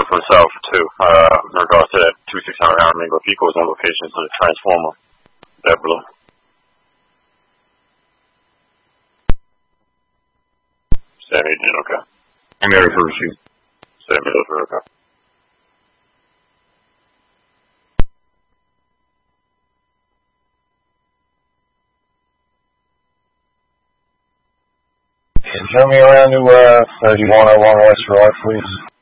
for South too. In regards to that 2600 Iron Man, if he goes on location to the Transformer, that blue. Sammy did okay. I'm ready for a shoot. Sammy does okay. Show me around to, you want along West Road, please.